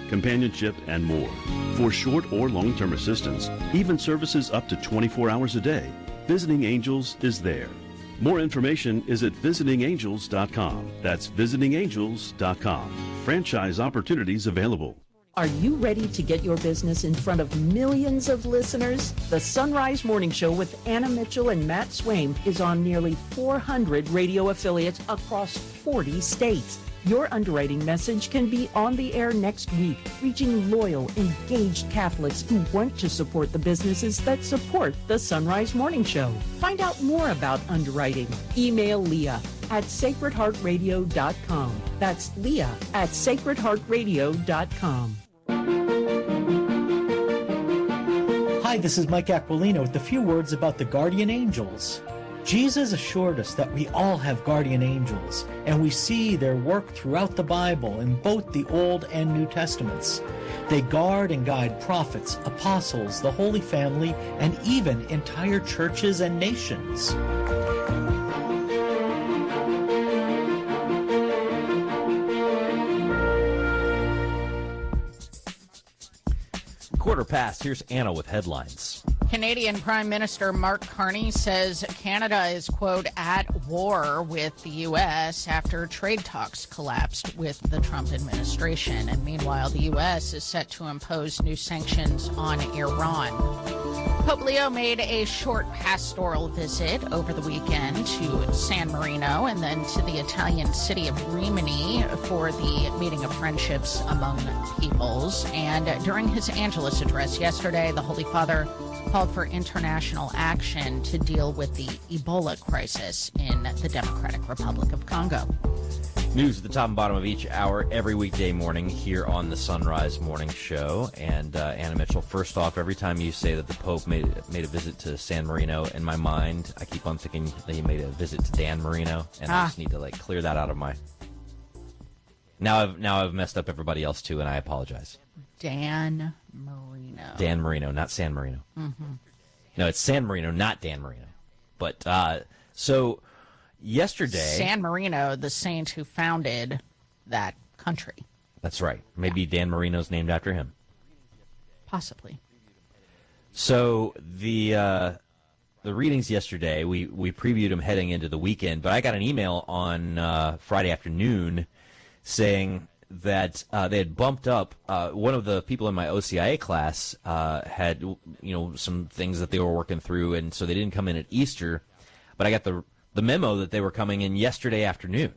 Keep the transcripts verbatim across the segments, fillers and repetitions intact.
companionship, and more. For short or long-term assistance, even services up to twenty-four hours a day, Visiting Angels is there. More information is at visiting angels dot com. That's visiting angels dot com. Franchise opportunities available. Are you ready to get your business in front of millions of listeners? The Sunrise Morning Show with Anna Mitchell and Matt Swaim is on nearly four hundred radio affiliates across forty states. Your underwriting message can be on the air next week, reaching loyal, engaged Catholics who want to support the businesses that support the Sunrise Morning Show. Find out more about underwriting. Email Leah at sacred heart radio dot com. That's Leah at sacred heart radio dot com. Hi, this is Mike Aquilino with a few words about the guardian angels. Jesus assured us that we all have guardian angels, and we see their work throughout the Bible in both the Old and New Testaments. They guard and guide prophets, apostles, the Holy Family, and even entire churches and nations. Quarter past, here's Anna with headlines. Canadian Prime Minister Mark Carney says Canada is, quote, at war with the U S after trade talks collapsed with the Trump administration. And meanwhile, the U S is set to impose new sanctions on Iran. Pope Leo made a short pastoral visit over the weekend to San Marino and then to the Italian city of Rimini for the meeting of friendships among peoples. And during his Angelus address yesterday, the Holy Father called for international action to deal with the Ebola crisis in the Democratic Republic of Congo. News at the top and bottom of each hour every weekday morning here on the Sunrise Morning Show. And uh, Anna Mitchell, first off, every time you say that the Pope made made a visit to San Marino, in my mind, I keep on thinking that he made a visit to Dan Marino, and ah. I just need to like clear that out of my. Now I've now I've messed up everybody else too, and I apologize. Dan Marino. Dan Marino, not San Marino. Mm-hmm. No, it's San Marino, not Dan Marino. But uh, so. Yesterday, San Marino, the saint who founded that country. That's right. Maybe yeah. Dan Marino's named after him. Possibly. So the uh, the readings yesterday, we, we previewed them heading into the weekend, but I got an email on uh, Friday afternoon saying that uh, they had bumped up. Uh, one of the people in my O C I A class uh, had you know some things that they were working through, and so they didn't come in at Easter. But I got the the memo that they were coming in yesterday afternoon.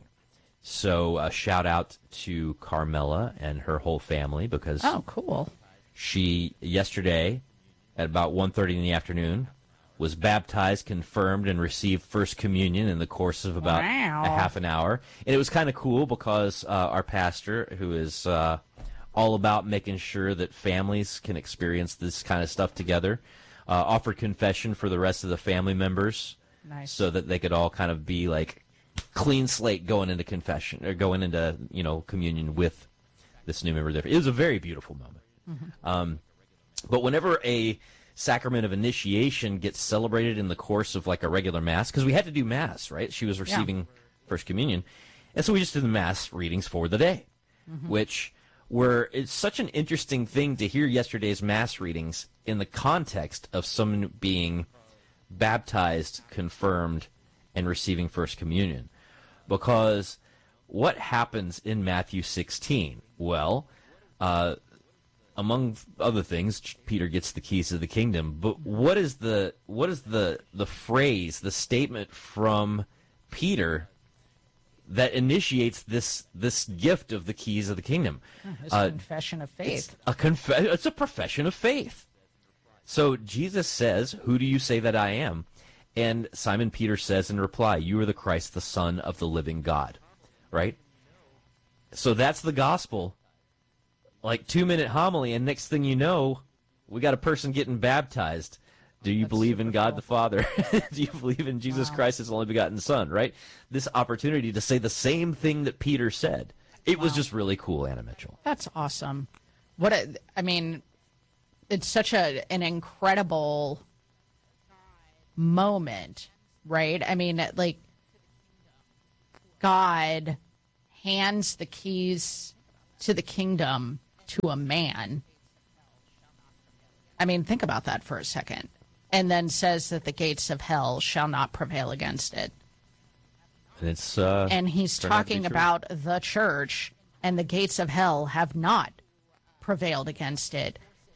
So a shout out to Carmela and her whole family because oh, cool. She yesterday at about one thirty in the afternoon was baptized, confirmed, and received First Communion in the course of about wow. a half an hour. And it was kind of cool because uh, our pastor, who is uh, all about making sure that families can experience this kind of stuff together, uh, offered confession for the rest of the family members. Nice. So that they could all kind of be like clean slate going into confession or going into you know communion with this new member there. It was a very beautiful moment. Mm-hmm. Um, but whenever a sacrament of initiation gets celebrated in the course of like a regular mass, because we had to do mass, right? She was receiving yeah. First Communion, and so we just did the mass readings for the day, mm-hmm. which were it's such an interesting thing to hear yesterday's mass readings in the context of someone being baptized, confirmed, and receiving First Communion. Because what happens in Matthew sixteen? Well, uh, among other things, Peter gets the keys of the kingdom. But what is the what is the the phrase, the statement from Peter that initiates this this gift of the keys of the kingdom? His uh, confession of faith. It's a conf- It's a profession of faith. So Jesus says, "Who do you say that I am?" And Simon Peter says in reply, "You are the Christ, the Son of the living God." Right? So that's the gospel. Like two-minute homily, and next thing you know, we got a person getting baptized. Do you That's believe in God cool. the Father? Do you believe in Jesus wow. Christ, His only begotten Son? Right? This opportunity to say the same thing that Peter said. It wow. was just really cool, Anna Mitchell. That's awesome. What a, I mean, it's such a an incredible moment, right? I mean, like, God hands the keys to the kingdom to a man. I mean, think about that for a second. And then says that the gates of hell shall not prevail against it. And it's uh, and he's talking about the church, and the gates of hell have not prevailed against it.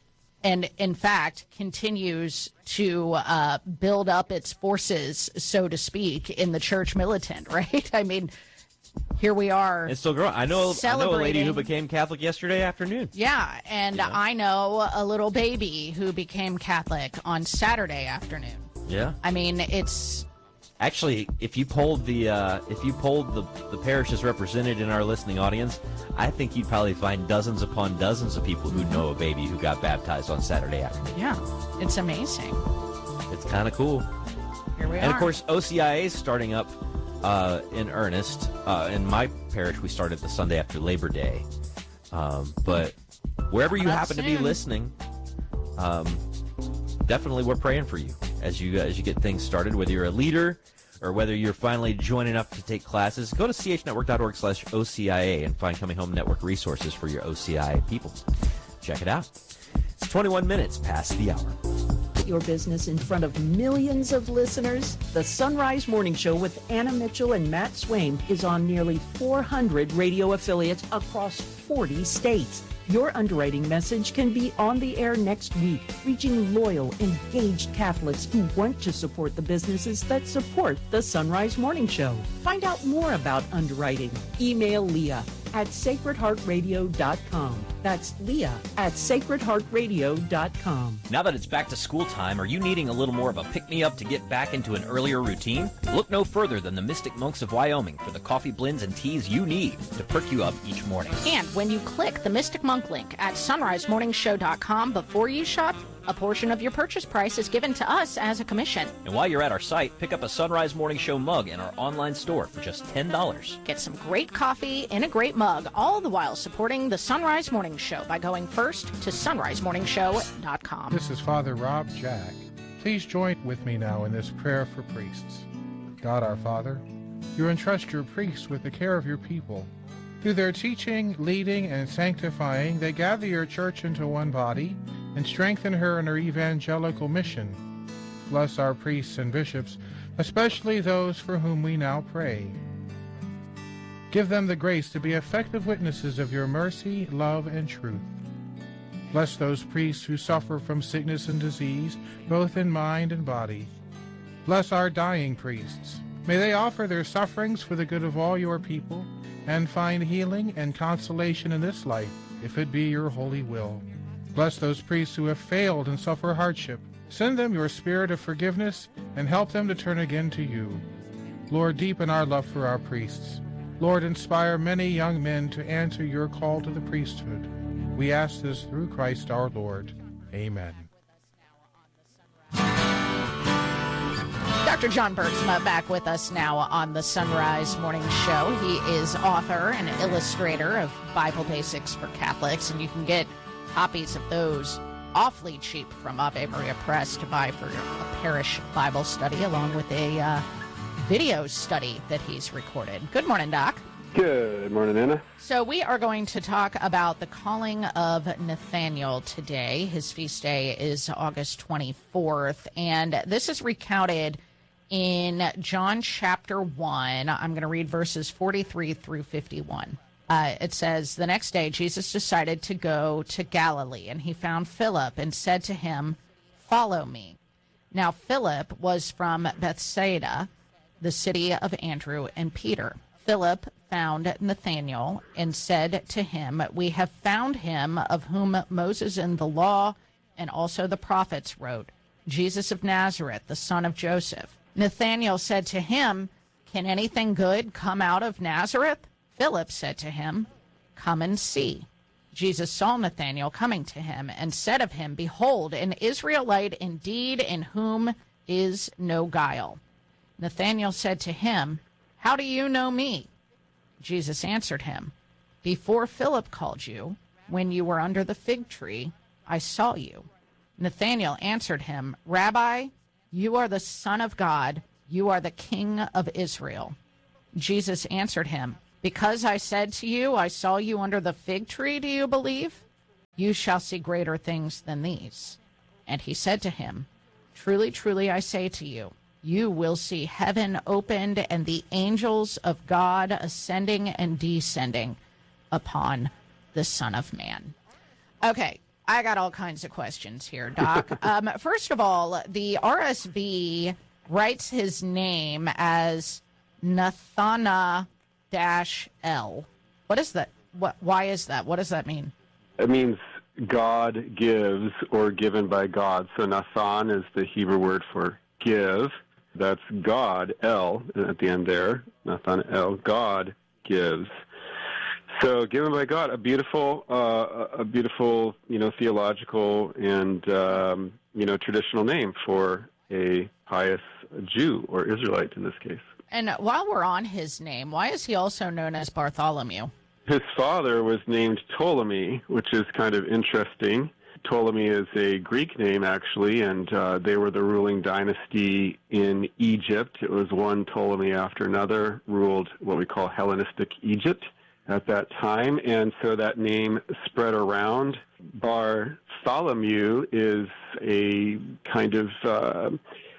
And in fact, continues to uh, build up its forces, so to speak, in the church militant, right? I mean, here we are. It's still growing. I know, I know a lady who became Catholic yesterday afternoon. Yeah, and yeah. I know a little baby who became Catholic on Saturday afternoon. Yeah. I mean, it's... Actually, if you polled the uh, if you polled the, the parishes represented in our listening audience, I think you'd probably find dozens upon dozens of people who know a baby who got baptized on Saturday afternoon. Yeah, it's amazing. It's kind of cool. Here we and are. And of course, O C I A is starting up uh, in earnest. Uh, in my parish, we started the Sunday after Labor Day. Um, but wherever you happen soon. to be listening, um, definitely we're praying for you as you as you get things started, whether you're a leader or whether you're finally joining up to take classes. Go to c h network dot org slash O C I A and find Coming Home Network resources for your O C I A people. Check it out. It's twenty-one minutes past the hour. Your business in front of millions of listeners. The Sunrise Morning Show with Anna Mitchell and Matt Swaim is on nearly four hundred radio affiliates across forty states. Your underwriting message can be on the air next week, reaching loyal, engaged Catholics who want to support the businesses that support the Sunrise Morning Show. Find out more about underwriting. Email Leah at sacred heart radio dot com. That's Leah at sacred heart radio dot com. Now that it's back to school time, are you needing a little more of a pick-me-up to get back into an earlier routine? Look no further than the Mystic Monks of Wyoming for the coffee blends and teas you need to perk you up each morning. And when you click the Mystic Monk link at sunrise morning show dot com before you shop, a portion of your purchase price is given to us as a commission. And while you're at our site, pick up a Sunrise Morning Show mug in our online store for just ten dollars. Get some great coffee in a great mug, all the while supporting the Sunrise Morning Show by going first to sunrise morning show dot com. This is Father Rob Jack. Please join with me now in this prayer for priests. God our Father, you entrust your priests with the care of your people. Through their teaching, leading, and sanctifying, they gather your church into one body and strengthen her in her evangelical mission. Bless our priests and bishops, especially those for whom we now pray. Give them the grace to be effective witnesses of your mercy, love, and truth. Bless those priests who suffer from sickness and disease, both in mind and body. Bless our dying priests. May they offer their sufferings for the good of all your people and find healing and consolation in this life, if it be your holy will. Bless those priests who have failed and suffer hardship. Send them your spirit of forgiveness and help them to turn again to you. Lord, deepen our love for our priests. Lord, inspire many young men to answer your call to the priesthood. We ask this through Christ our Lord. Amen. Doctor John Bergsma back with us now on the Sunrise Morning Show. He is author and illustrator of Bible Basics for Catholics, and you can get copies of those awfully cheap from Ave Maria Press to buy for a parish Bible study, along with a uh, video study that he's recorded. Good morning, Doc. Good morning, Anna. So we are going to talk about the calling of Nathaniel today. His feast day is August twenty-fourth, and this is recounted in John chapter one. I'm going to read verses forty-three through fifty-one. Uh, it says, the next day Jesus decided to go to Galilee, and he found Philip and said to him, follow me. Now Philip was from Bethsaida, the city of Andrew and Peter. Philip found Nathanael and said to him, we have found him of whom Moses in the law and also the prophets wrote, Jesus of Nazareth, the son of Joseph. Nathanael said to him, can anything good come out of Nazareth? Philip said to him, come and see. Jesus saw Nathanael coming to him and said of him, behold, an Israelite indeed, in whom is no guile. Nathanael said to him, how do you know me? Jesus answered him, before Philip called you, when you were under the fig tree, I saw you. Nathanael answered him, Rabbi, you are the Son of God, you are the King of Israel. Jesus answered him, because I said to you, I saw you under the fig tree, do you believe? you shall see greater things than these. And he said to him, truly, truly, I say to you, you will see heaven opened and the angels of God ascending and descending upon the Son of Man. Okay, I got all kinds of questions here, Doc. um, first of all, the R S V writes his name as Nathana dash L. What is that? What? Why is that? What does that mean? It means God gives or given by God. So Nathan is the Hebrew word for give. That's God, El, at the end there. Nathan El, God gives. So given by God, a beautiful, uh, a beautiful, you know, theological and, um, you know, traditional name for a pious Jew or Israelite in this case. And while we're on his name, why is he also known as Bartholomew? His father was named Ptolemy, which is kind of interesting. Ptolemy is a Greek name, actually, and uh, they were the ruling dynasty in Egypt. It was one Ptolemy after another, ruled what we call Hellenistic Egypt at that time, and so that name spread around. Bartholomew is a kind of uh,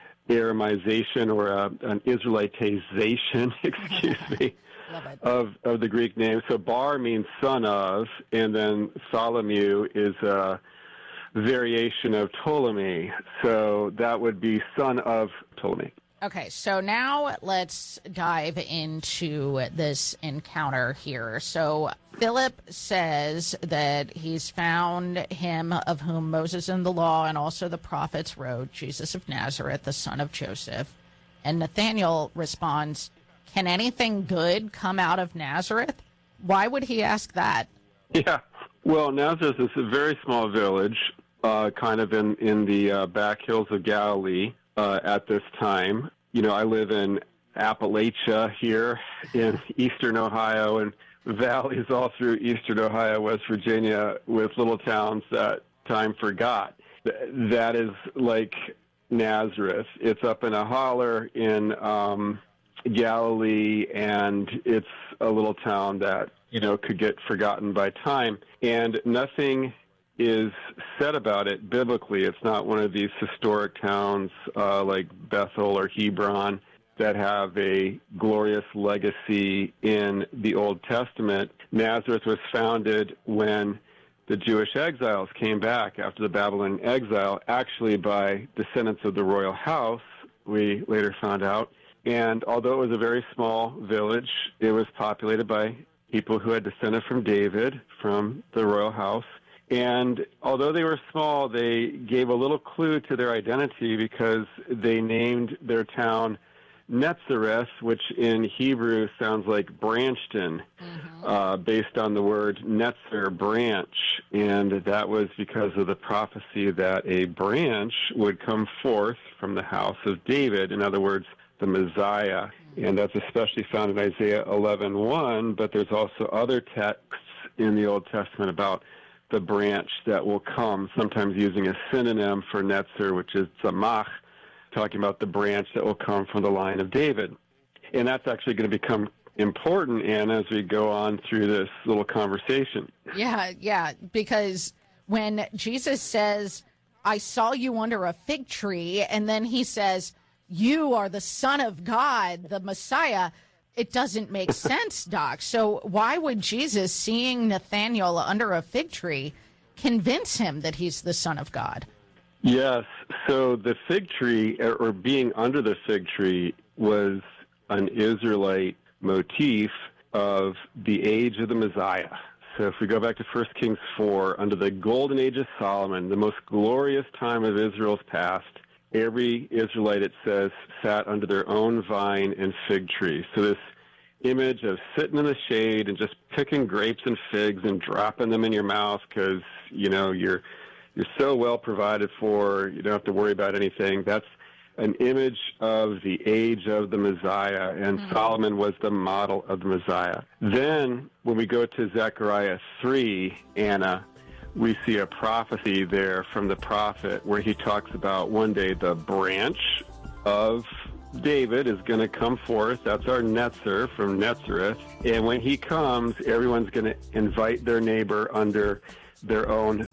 Aramization or a, an Israelitization, excuse me, of, of the Greek name. So Bar means son of, and then Tholomew is a variation of Ptolemy. So that would be son of Ptolemy. Okay, so now let's dive into this encounter here. So Philip says that he's found him of whom Moses in the law and also the prophets wrote, Jesus of Nazareth, the son of Joseph. And Nathanael responds, can anything good come out of Nazareth? Why would he ask that? Yeah, well, Nazareth is a very small village, uh, kind of in, in the uh, back hills of Galilee. Uh, at this time. You know, I live in Appalachia here in eastern Ohio and valleys all through eastern Ohio, West Virginia, with little towns that time forgot. That is like Nazareth. It's up in a holler in um, Galilee, and it's a little town that, you know, could get forgotten by time. And nothing is said about it biblically. It's not one of these historic towns uh, like Bethel or Hebron that have a glorious legacy in the Old Testament. Nazareth was founded when the Jewish exiles came back after the Babylonian exile, actually by descendants of the royal house, we later found out. And although it was a very small village, it was populated by people who had descended from David, from the royal house. And although they were small, they gave a little clue to their identity because they named their town Netzareth, which in Hebrew sounds like Branchton, mm-hmm. uh, based on the word Netzer, branch. And that was because of the prophecy that a branch would come forth from the house of David, in other words, the Messiah. And that's especially found in Isaiah eleven one, but there's also other texts in the Old Testament about the branch that will come, sometimes using a synonym for Netzer, which is Tzamach, talking about the branch that will come from the line of David. And that's actually going to become important, Anna, as we go on through this little conversation. Yeah, yeah, because when Jesus says, I saw you under a fig tree, and then he says, you are the Son of God, the Messiah, it doesn't make sense, Doc. So why would Jesus, seeing Nathanael under a fig tree, convince him that he's the Son of God? Yes. So the fig tree, or being under the fig tree, was an Israelite motif of the age of the Messiah. So if we go back to First Kings four, under the golden age of Solomon, the most glorious time of Israel's past, every Israelite, it says, sat under their own vine and fig tree. So this image of sitting in the shade and just picking grapes and figs and dropping them in your mouth because, you know, you're you're so well provided for, you don't have to worry about anything. That's an image of the age of the Messiah, and mm-hmm. Solomon was the model of the Messiah. Then when we go to Zechariah three, Anna, we see a prophecy there from the prophet where he talks about one day the branch of David is going to come forth. That's our Netzer from Netzareth. And when he comes, everyone's going to invite their neighbor under their own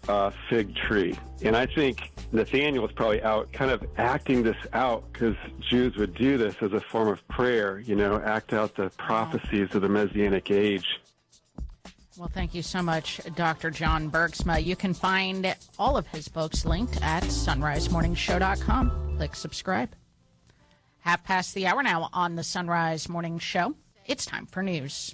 uh, fig tree. And I think Nathaniel was probably out kind of acting this out because Jews would do this as a form of prayer, you know, act out the prophecies of the Messianic age. Well, thank you so much, Doctor John Bergsma. You can find all of his books linked at sunrise morning show dot com. Click subscribe. Half past the hour now on the Sunrise Morning Show. It's time for news.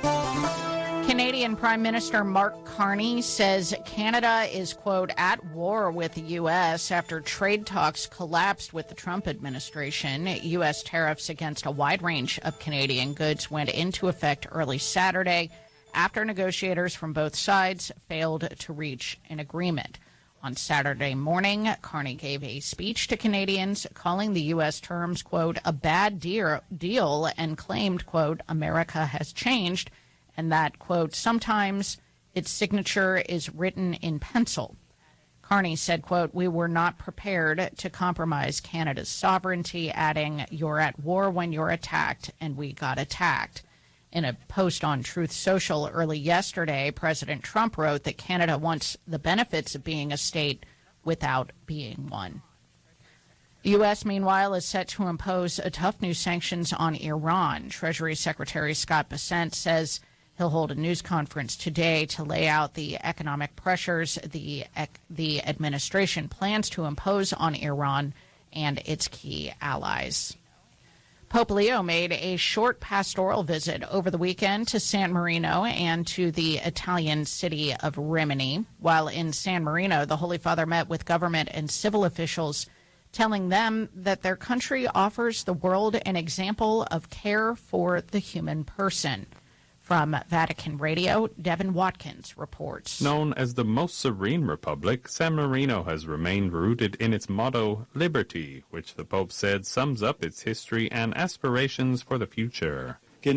Canadian Prime Minister Mark Carney says Canada is, quote, at war with the U S after trade talks collapsed with the Trump administration. U S tariffs against a wide range of Canadian goods went into effect early Saturday after negotiators from both sides failed to reach an agreement. On Saturday morning, Carney gave a speech to Canadians calling the U S terms, quote, a bad deal, deal and claimed, quote, America has changed and that, quote, sometimes its signature is written in pencil. Carney said, quote, we were not prepared to compromise Canada's sovereignty, adding, you're at war when you're attacked, and we got attacked. In a post on Truth Social early yesterday, President Trump wrote that Canada wants the benefits of being a state without being one. The U S, meanwhile, is set to impose a tough new sanctions on Iran. Treasury Secretary Scott Bessent says he'll hold a news conference today to lay out the economic pressures the, the administration plans to impose on Iran and its key allies. Pope Leo made a short pastoral visit over the weekend to San Marino and to the Italian city of Rimini. While in San Marino, the Holy Father met with government and civil officials, telling them that their country offers the world an example of care for the human person. From Vatican Radio, Devin Watkins reports. Known as the most serene republic, San Marino has remained rooted in its motto, liberty, which the Pope said sums up its history and aspirations for the future. I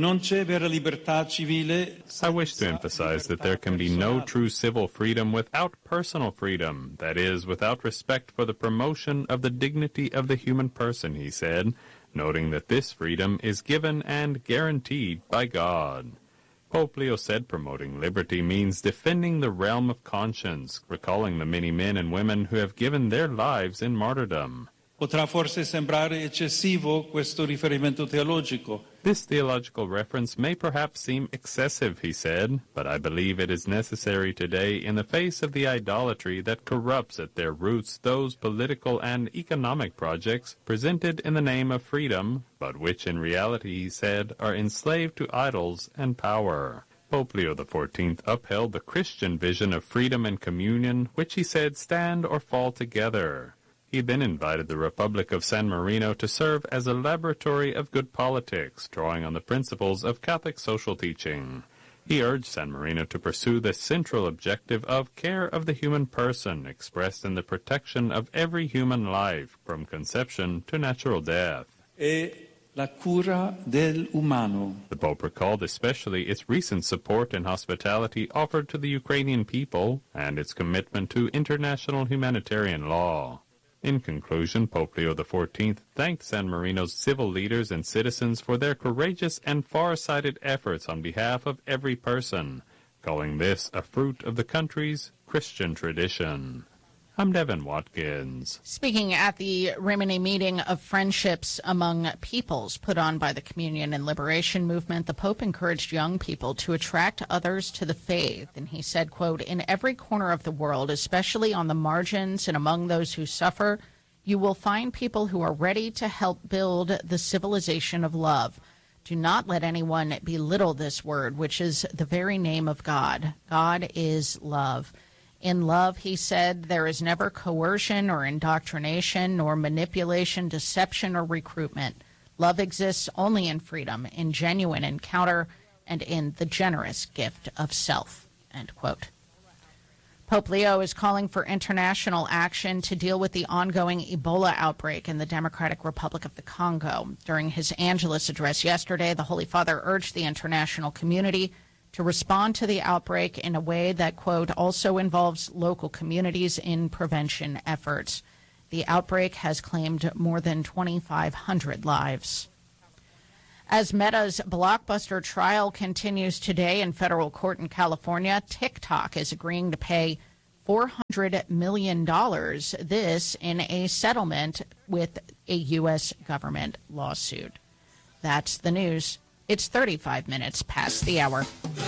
wish to emphasize that there can be no true civil freedom without personal freedom, that is, without respect for the promotion of the dignity of the human person, he said, noting that this freedom is given and guaranteed by God. Pope Leo said promoting liberty means defending the realm of conscience, recalling the many men and women who have given their lives in martyrdom. Potrà forse sembrare eccessivo questo riferimento teologico. This theological reference may perhaps seem excessive, he said, but I believe it is necessary today in the face of the idolatry that corrupts at their roots those political and economic projects presented in the name of freedom, but which in reality, he said, are enslaved to idols and power. Pope Leo the fourteenth upheld the Christian vision of freedom and communion, which he said stand or fall together. He then invited the Republic of San Marino to serve as a laboratory of good politics, drawing on the principles of Catholic social teaching. He urged San Marino to pursue the central objective of care of the human person, expressed in the protection of every human life, from conception to natural death. E la cura del umano. The Pope recalled especially its recent support and hospitality offered to the Ukrainian people and its commitment to international humanitarian law. In conclusion, Pope Leo the fourteenth thanked San Marino's civil leaders and citizens for their courageous and far-sighted efforts on behalf of every person, calling this a fruit of the country's Christian tradition. I'm Devin Watkins. Speaking at the Rimini meeting of friendships among peoples put on by the Communion and Liberation Movement, the Pope encouraged young people to attract others to the faith. And he said, quote, in every corner of the world, especially on the margins and among those who suffer, you will find people who are ready to help build the civilization of love. Do not let anyone belittle this word, which is the very name of God. God is love. In love, he said, there is never coercion or indoctrination, nor manipulation, deception, or recruitment. Love exists only in freedom, in genuine encounter, and in the generous gift of self, end quote. Pope Leo is calling for international action to deal with the ongoing Ebola outbreak in the Democratic Republic of the Congo. During his Angelus address yesterday, the Holy Father urged the international community to respond to the outbreak in a way that, quote, also involves local communities in prevention efforts. The outbreak has claimed more than twenty-five hundred lives. As Meta's blockbuster trial continues today in federal court in California, TikTok is agreeing to pay four hundred million dollars, this in a settlement with a U S government lawsuit. That's the news. It's thirty-five minutes past the hour.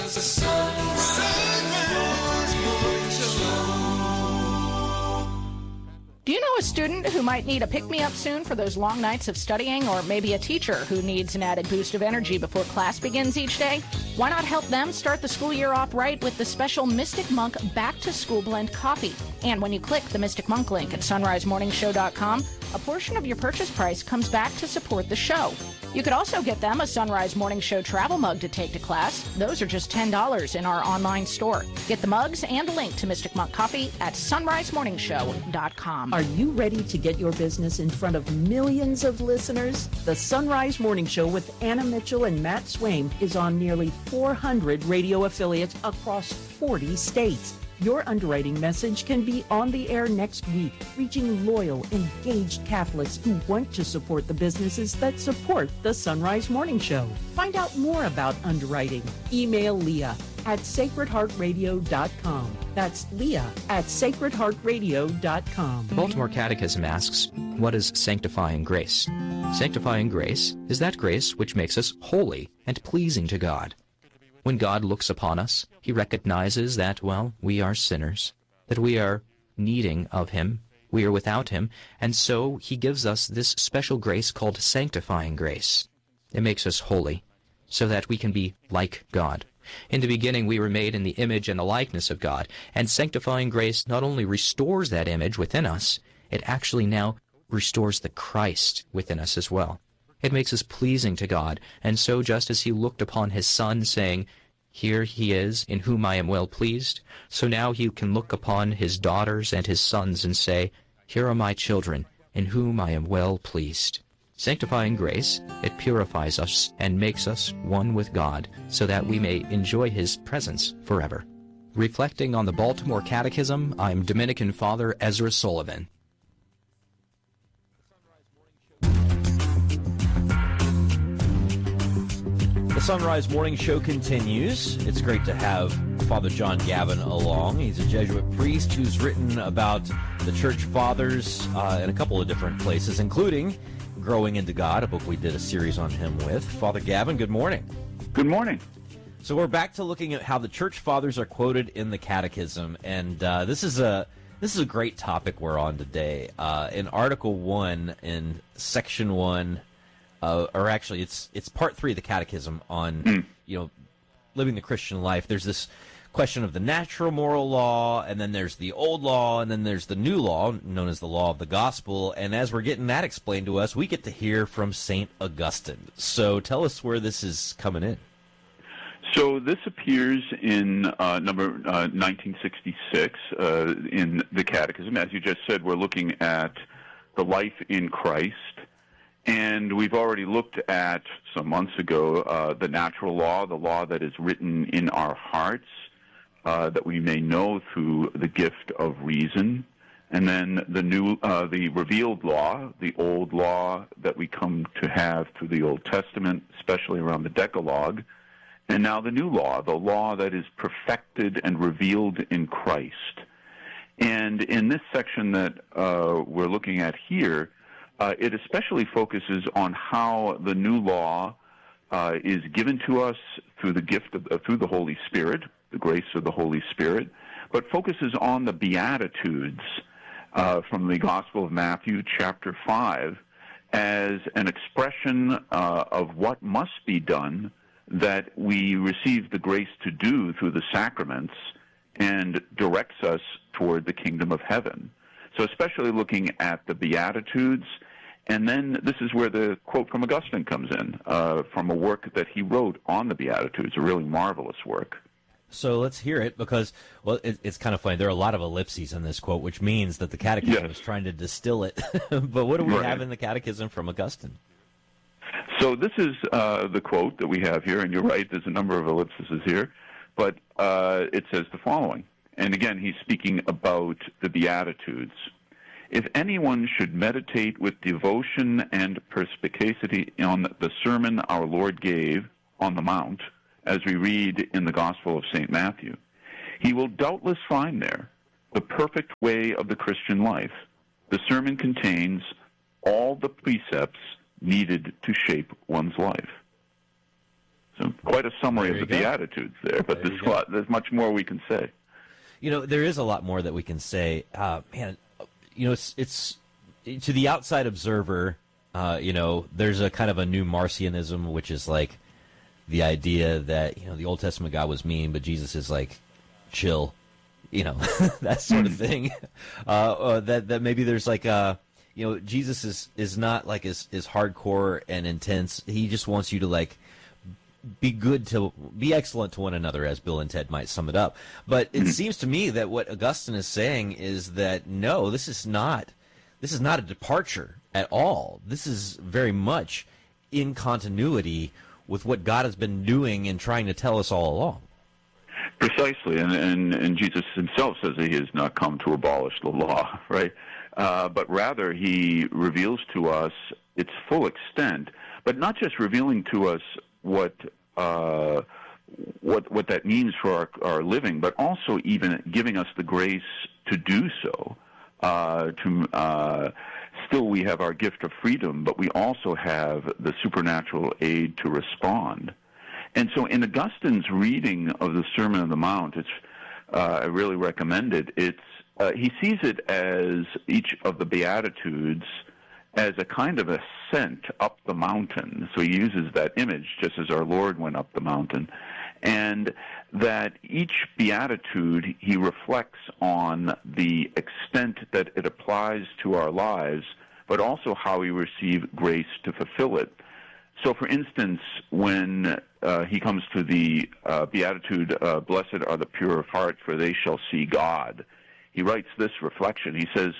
Do you know a student who might need a pick-me-up soon for those long nights of studying, or maybe a teacher who needs an added boost of energy before class begins each day? Why not help them start the school year off right with the special Mystic Monk Back to School Blend coffee? And when you click the Mystic Monk link at sunrise morning show dot com, a portion of your purchase price comes back to support the show. You could also get them a Sunrise Morning Show travel mug to take to class. Those are just ten dollars in our online store. Get the mugs and a link to Mystic Monk Coffee at sunrise morning show dot com. Are you ready to get your business in front of millions of listeners? The Sunrise Morning Show with Anna Mitchell and Matt Swaim is on nearly four hundred radio affiliates across forty states. Your underwriting message can be on the air next week, reaching loyal, engaged Catholics who want to support the businesses that support the Sunrise Morning Show. Find out more about underwriting. Email Leah at sacred heart radio dot com. That's Leah at sacred heart radio dot com. The Baltimore Catechism asks, what is sanctifying grace? Sanctifying grace is that grace which makes us holy and pleasing to God. When God looks upon us, he recognizes that, well, we are sinners, that we are needing of him, we are without him, and so he gives us this special grace called sanctifying grace. It makes us holy, so that we can be like God. In the beginning we were made in the image and the likeness of God, and sanctifying grace not only restores that image within us, it actually now restores the Christ within us as well. It makes us pleasing to God, and so just as he looked upon his Son, saying, here he is, in whom I am well pleased, so now he can look upon his daughters and his sons and say, here are my children, in whom I am well pleased. Sanctifying grace, it purifies us and makes us one with God, so that we may enjoy his presence forever. Reflecting on the Baltimore Catechism, I'm Dominican Father Ezra Sullivan. The Sunrise Morning Show continues. It's great to have Father John Gavin along. He's a Jesuit priest who's written about the Church Fathers uh, in a couple of different places, including Growing into God, a book we did a series on him with. Father Gavin, good morning. Good morning. So we're back to looking at how the Church Fathers are quoted in the Catechism, and uh, this is a this is a great topic we're on today. Uh, in Article One, in Section One. Uh, or actually, it's it's part three of the Catechism on mm. you know living the Christian life. There's this question of the natural moral law, and then there's the old law, and then there's the new law, known as the law of the gospel. And as we're getting that explained to us, we get to hear from Saint Augustine. So tell us where this is coming in. So this appears in uh, number uh, nineteen sixty-six uh, in the Catechism. As you just said, we're looking at the life in Christ. And we've already looked at, some months ago, uh, the natural law, the law that is written in our hearts, uh, that we may know through the gift of reason. And then the new, uh, the revealed law, the old law that we come to have through the Old Testament, especially around the Decalogue. And now the new law, the law that is perfected and revealed in Christ. And in this section that uh, we're looking at here, Uh, it especially focuses on how the new law uh, is given to us through the gift of, uh, through the Holy Spirit, the grace of the Holy Spirit, but focuses on the Beatitudes uh, from the Gospel of Matthew, chapter five, as an expression uh, of what must be done that we receive the grace to do through the sacraments and directs us toward the kingdom of heaven. So especially looking at the Beatitudes, and then this is where the quote from Augustine comes in, uh, from a work that he wrote on the Beatitudes, a really marvelous work. So let's hear it, because, well, it, it's kind of funny. There are a lot of ellipses in this quote, which means that the Catechism yes. is trying to distill it. But what do we right. have in the Catechism from Augustine? So this is uh, the quote that we have here, and you're right, there's a number of ellipses here, but uh, it says the following. And again, he's speaking about the Beatitudes. If anyone should meditate with devotion and perspicacity on the sermon our Lord gave on the Mount, as we read in the Gospel of Saint Matthew, he will doubtless find there the perfect way of the Christian life. The sermon contains all the precepts needed to shape one's life. So quite a summary of the go. Beatitudes there, but there there's, lot, there's much more we can say. You know, there is a lot more that we can say. Uh, man, you know, it's, it's to the outside observer, uh, you know, there's a kind of a new Marcionism, which is like the idea that, you know, the Old Testament God was mean, but Jesus is like chill, you know, that sort of thing. Uh, uh, that that maybe there's like a, you know, Jesus is, is not like as, as hardcore and intense. He just wants you to like be good to be excellent to one another, as Bill and Ted might sum it up. But it seems to me that what Augustine is saying is that no, this is not this is not a departure at all. This is very much in continuity with what God has been doing and trying to tell us all along. Precisely, and and, and Jesus himself says that he has not come to abolish the law, right? Uh, but rather he reveals to us its full extent, but not just revealing to us what uh, what what that means for our, our living, but also even giving us the grace to do so. Uh, to uh, still, we have our gift of freedom, but we also have the supernatural aid to respond. And so, in Augustine's reading of the Sermon on the Mount, it's uh, I really recommend it. It's uh, he sees it as each of the Beatitudes as a kind of ascent up the mountain. So he uses that image just as our Lord went up the mountain. And that each beatitude he reflects on the extent that it applies to our lives, but also how we receive grace to fulfill it. So, for instance, when uh, he comes to the uh, beatitude, uh, blessed are the pure of heart, for they shall see God, he writes this reflection. He says,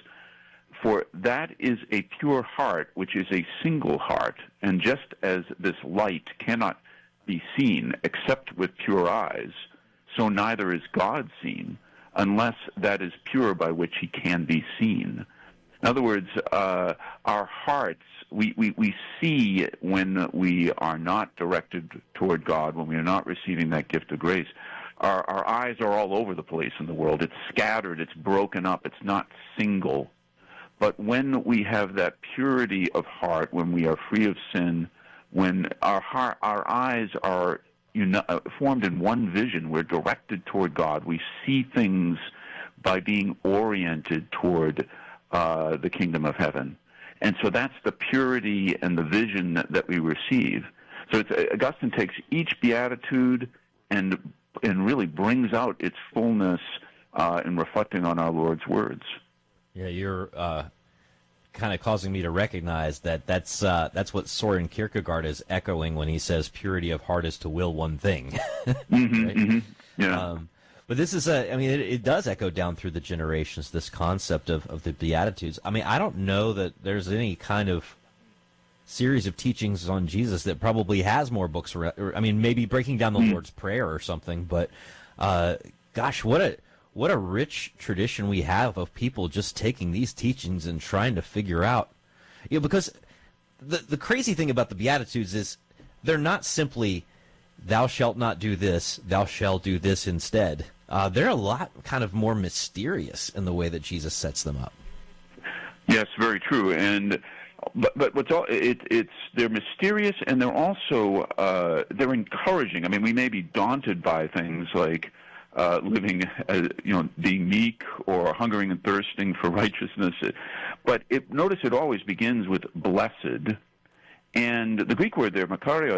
for that is a pure heart, which is a single heart, and just as this light cannot be seen except with pure eyes, so neither is God seen, unless that is pure by which he can be seen. In other words, uh, our hearts, we, we, we see when we are not directed toward God, when we are not receiving that gift of grace. Our, our eyes are all over the place in the world. It's scattered, it's broken up, it's not single. But when we have that purity of heart, when we are free of sin, when our heart, our eyes are uni- formed in one vision, we're directed toward God, we see things by being oriented toward uh, the kingdom of heaven. And so that's the purity and the vision that, that we receive. So it's, Augustine takes each beatitude and and really brings out its fullness uh, in reflecting on our Lord's words. Yeah, you're uh, kind of causing me to recognize that that's uh, that's what Soren Kierkegaard is echoing when he says purity of heart is to will one thing. mm-hmm, right? mm-hmm, yeah. Um, but this is a, I mean, it, it does echo down through the generations, this concept of, of the Beatitudes. I mean, I don't know that there's any kind of series of teachings on Jesus that probably has more books. Or, I mean, maybe breaking down the mm. Lord's Prayer or something, but uh, gosh, what a what a rich tradition we have of people just taking these teachings and trying to figure out, you know, because the the crazy thing about the Beatitudes is they're not simply thou shalt not do this, thou shalt do this instead. Uh, they're a lot kind of more mysterious in the way that Jesus sets them up. Yes, very true. And but but what's all it, it's they're mysterious and they're also uh, they're encouraging. I mean, we may be daunted by things like uh, living, uh, you know, being meek or hungering and thirsting for righteousness, but it, notice it always begins with blessed, and the Greek word there, makarios.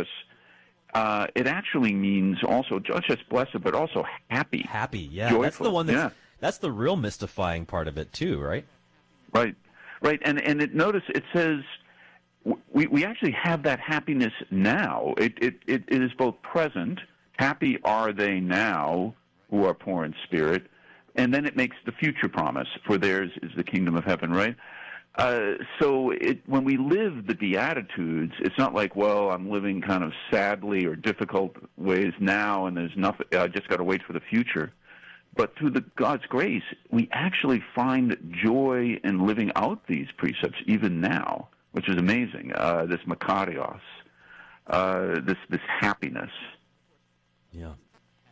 Uh, it actually means also not just blessed, but also happy. Happy, yeah. Joyful. That's the one that's, yeah. that's the real mystifying part of it too, right? Right, right. And and it, notice it says we we actually have that happiness now. It, it it it is both present. Happy are they now who are poor in spirit, and then it makes the future promise, for theirs is the kingdom of heaven. Right. Uh, so it, when we live the Beatitudes, it's not like, well, I'm living kind of sadly or difficult ways now, and there's nothing. I just got to wait for the future. But through the God's grace, we actually find joy in living out these precepts even now, which is amazing. Uh, this makarios, uh, this this happiness. Yeah,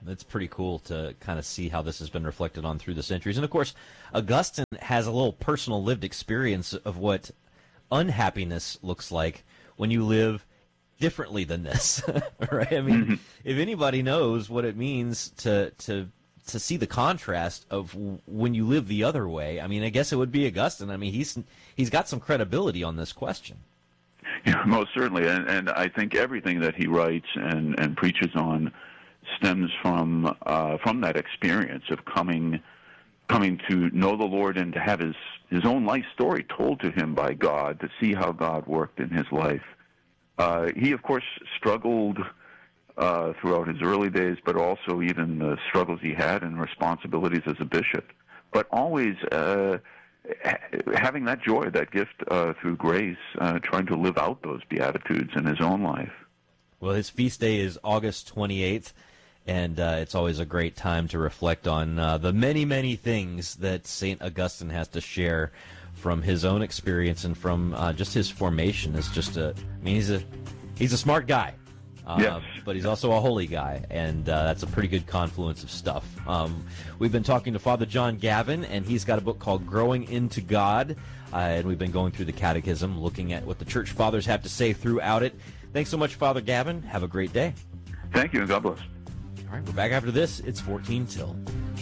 It's pretty cool to kind of see how this has been reflected on through the centuries. And, of course, Augustine has a little personal lived experience of what unhappiness looks like when you live differently than this, right? I mean, mm-hmm. if anybody knows what it means to to to see the contrast of w- when you live the other way, I mean, I guess it would be Augustine. I mean, he's he's got some credibility on this question. Yeah, most certainly, and, and I think everything that he writes and, and preaches on stems from uh, from that experience of coming coming to know the Lord and to have his, his own life story told to him by God, to see how God worked in his life. Uh, he, of course, struggled uh, throughout his early days, but also even the struggles he had and responsibilities as a bishop. But always uh, ha- having that joy, that gift uh, through grace, uh, trying to live out those Beatitudes in his own life. Well, his feast day is August twenty-eighth, and uh, it's always a great time to reflect on uh, the many, many things that Saint Augustine has to share from his own experience and from uh, just his formation as just a, I mean, he's a, he's a smart guy, uh, yes. but he's also a holy guy, and uh, that's a pretty good confluence of stuff. Um, we've been talking to Father John Gavin, and he's got a book called Growing into God, uh, and we've been going through the Catechism, looking at what the Church Fathers have to say throughout it. Thanks so much, Father Gavin. Have a great day. Thank you, and God bless. All right, we're back after this. It's fourteen till.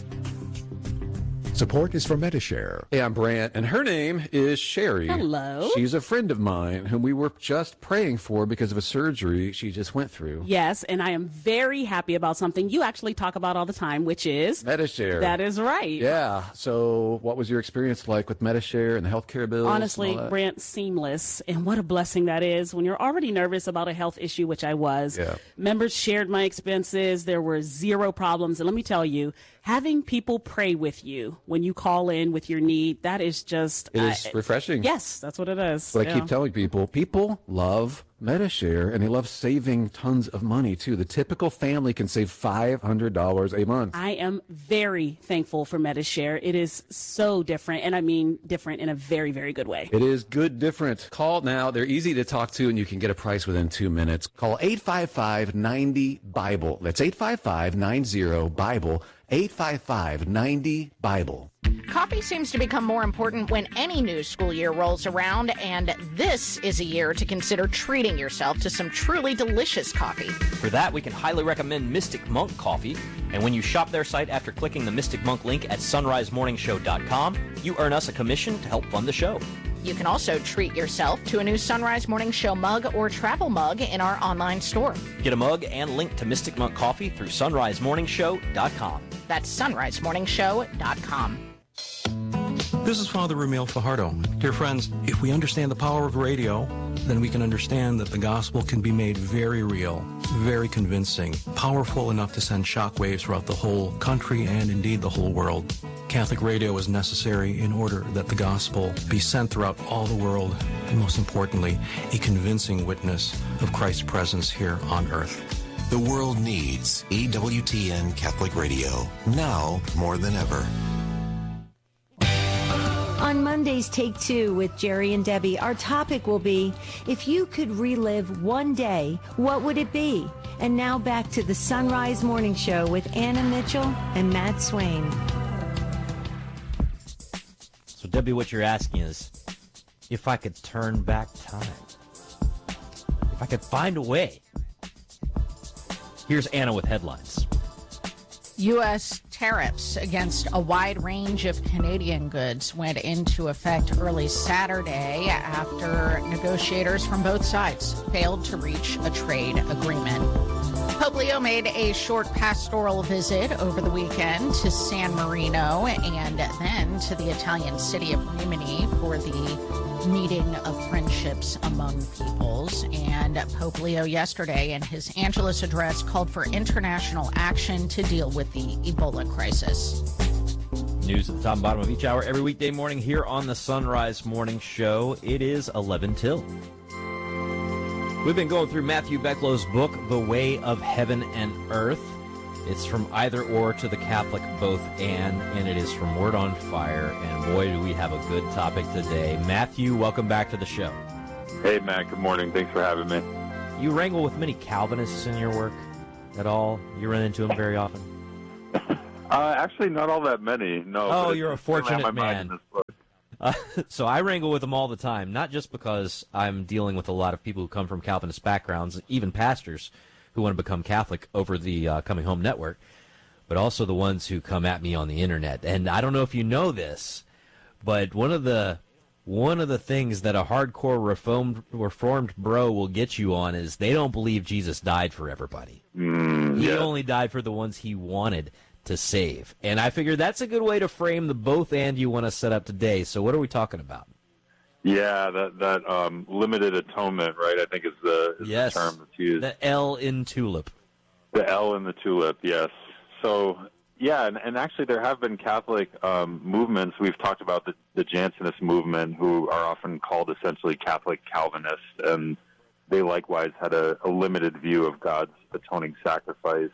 Support is for Medi-Share. Hey, I'm Brant, and her name is Sherry. Hello. She's a friend of mine whom we were just praying for because of a surgery she just went through. Yes, and I am very happy about something you actually talk about all the time, which is... Medi-Share. That is right. Yeah. So what was your experience like with Medi-Share and the healthcare bills? Honestly, Brant, seamless. And what a blessing that is when you're already nervous about a health issue, which I was. Yeah. Members shared my expenses. There were zero problems. And let me tell you, having people pray with you when you call in with your need, that is just... It is uh, refreshing. Yes, that's what it is. But yeah. I keep telling people, people love Medi-Share, and they love saving tons of money, too. The typical family can save five hundred dollars a month. I am very thankful for Medi-Share. It is so different, and I mean different in a very, very good way. It is good different. Call now. They're easy to talk to, and you can get a price within two minutes. Call eight five five, nine zero, Bible. That's eight five five, nine zero, Bible. eight five five, nine zero, Bible. Coffee seems to become more important when any new school year rolls around, and this is a year to consider treating yourself to some truly delicious coffee. For that, we can highly recommend Mystic Monk Coffee. And when you shop their site after clicking the Mystic Monk link at sunrise morning show dot com, you earn us a commission to help fund the show. You can also treat yourself to a new Sunrise Morning Show mug or travel mug in our online store. Get a mug and link to Mystic Monk Coffee through sunrise morning show dot com. That's sunrise morning show dot com. This is Father Rumiel Fajardo. Dear friends, if we understand the power of radio, then we can understand that the gospel can be made very real, very convincing, powerful enough to send shockwaves throughout the whole country and indeed the whole world. Catholic radio is necessary in order that the gospel be sent throughout all the world, and most importantly, a convincing witness of Christ's presence here on earth. The world needs E W T N Catholic Radio, now more than ever. On Monday's Take Two with Jerry and Debbie, our topic will be, if you could relive one day, what would it be? And now back to the Sunrise Morning Show with Anna Mitchell and Matt Swain. So, Debbie, what you're asking is, if I could turn back time, if I could find a way. Here's Anna with headlines. U S tariffs against a wide range of Canadian goods went into effect early Saturday after negotiators from both sides failed to reach a trade agreement. Pope Leo made a short pastoral visit over the weekend to San Marino and then to the Italian city of Rimini for the meeting of friendships among peoples. And Pope Leo yesterday in his Angelus address called for international action to deal with the Ebola crisis. News at the top and bottom of each hour every weekday morning here on the Sunrise Morning Show. It is eleven till. We've been going through Matthew Becklow's book, The Way of Heaven and Earth. It's from Either Or to the Catholic Both And, and it is from Word on Fire. And boy, do we have a good topic today. Matthew, welcome back to the show. Hey, Matt. Good morning. Thanks for having me. You wrangle with many Calvinists in your work at all? You run into them very often? Uh, actually, not all that many. No. Oh, but you're a it's certainly on fortunate my mind in man. this book. Uh, so I wrangle with them all the time, not just because I'm dealing with a lot of people who come from Calvinist backgrounds, even pastors who want to become Catholic over the uh, Coming Home Network, but also the ones who come at me on the internet. And I don't know if you know this, but one of the one of the things that a hardcore reformed reformed bro will get you on is they don't believe Jesus died for everybody. Mm, he yeah. only died for the ones he wanted to save. And I figure that's a good way to frame the both and you want to set up today. So what are we talking about? Yeah, that that um, limited atonement, right? I think is the, is Yes. the term that's used. The L in TULIP. The L in the tulip, yes. So, yeah, and, and actually there have been Catholic um, movements. We've talked about the, the Jansenist movement, who are often called essentially Catholic Calvinists, and they likewise had a, a limited view of God's atoning sacrifice.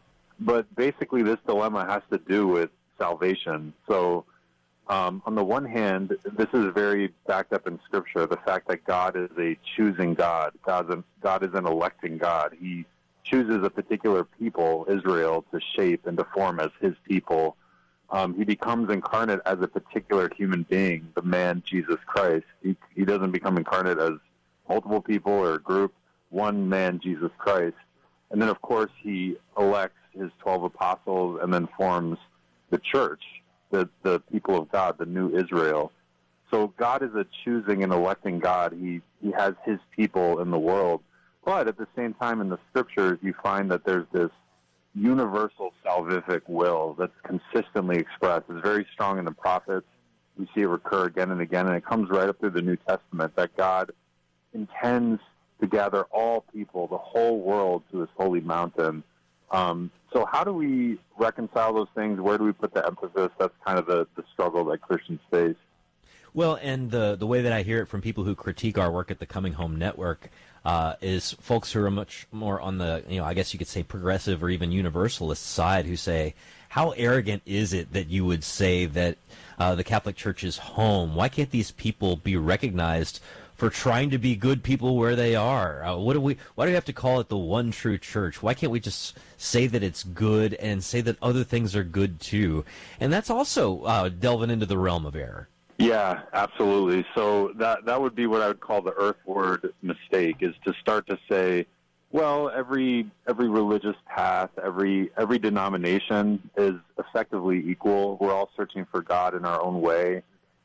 But basically this dilemma has to do with salvation. So, um, on the one hand, this is very backed up in Scripture, the fact that God is a choosing God. God's a, God is an electing God. He chooses a particular people, Israel, to shape and to form as his people. Um, he becomes incarnate as a particular human being, the man Jesus Christ. He, he doesn't become incarnate as multiple people or a group, one man Jesus Christ. And then, of course, he elects his twelve apostles and then forms the church, the, the people of God, the new Israel. So God is a choosing and electing God. He, he has his people in the world. But at the same time, in the Scriptures, you find that there's this universal salvific will that's consistently expressed. It's very strong in the prophets. We see it recur again and again, and it comes right up through the New Testament that God intends to gather all people, the whole world, to his holy mountain. Um, so how do we reconcile those things? Where do we put the emphasis? That's kind of the, the struggle that Christians face. Well, and the the way that I hear it from people who critique our work at the Coming Home Network uh, is folks who are much more on the, you know, I guess you could say progressive or even universalist side, who say, how arrogant is it that you would say that uh, the Catholic Church is home? Why can't these people be recognized for trying to be good people where they are? Uh, what do we? Why do we have to call it the one true church? Why can't we just say that it's good and say that other things are good too? And that's also uh, delving into the realm of error. Yeah, absolutely. So that that would be what I would call the earthward mistake, is to start to say, well, every every religious path, every every denomination is effectively equal. We're all searching for God in our own way.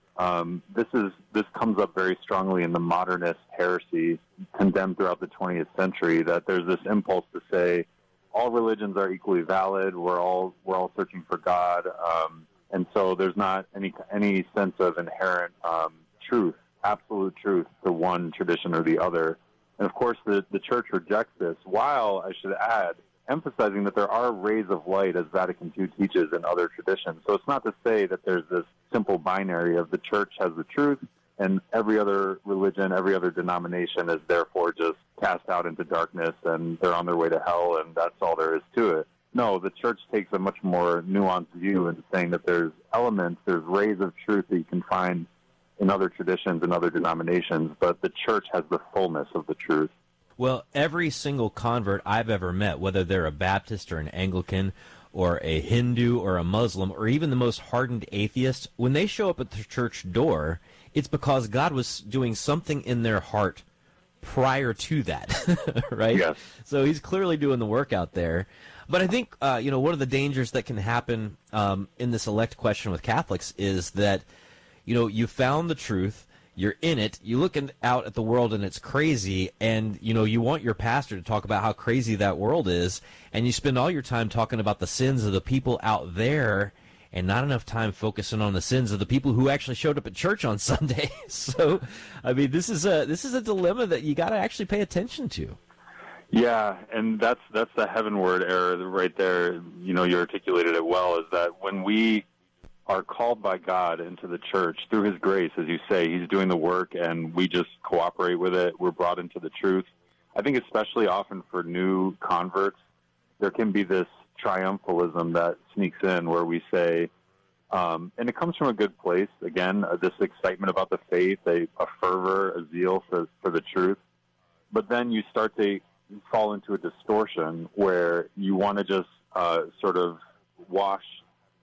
Um, this is this comes up very strongly in the modernist heresy condemned throughout the twentieth century, that there's this impulse to say all religions are equally valid. We're all we're all searching for God. Um, And so there's not any any sense of inherent um, truth, absolute truth to one tradition or the other. And, of course, the, the Church rejects this, while, I should add, emphasizing that there are rays of light, as Vatican Two teaches, in other traditions. So it's not to say that there's this simple binary of the Church has the truth and every other religion, every other denomination is therefore just cast out into darkness and they're on their way to hell and that's all there is to it. No, the Church takes a much more nuanced view in saying that there's elements, there's rays of truth that you can find in other traditions and other denominations, but the Church has the fullness of the truth. Well, every single convert I've ever met, whether they're a Baptist or an Anglican or a Hindu or a Muslim or even the most hardened atheist, when they show up at the church door, it's because God was doing something in their heart prior to that, right? Yes. So he's clearly doing the work out there. But I think, uh, you know, one of the dangers that can happen um, in this elect question with Catholics is that, you know, you found the truth, you're in it, you look in, out at the world and it's crazy, and, you know, you want your pastor to talk about how crazy that world is, and you spend all your time talking about the sins of the people out there and not enough time focusing on the sins of the people who actually showed up at church on Sunday. So, I mean, this is a this is a dilemma that you got to actually pay attention to. Yeah, and that's that's the heavenward error right there. You know, you articulated it well, is that when we are called by God into the church through his grace, as you say, he's doing the work and we just cooperate with it, we're brought into the truth. I think especially often for new converts, there can be this triumphalism that sneaks in where we say, um, and it comes from a good place, again, uh, this excitement about the faith, a, a fervor, a zeal for, for the truth. But then you start to fall into a distortion where you want to just uh, sort of wash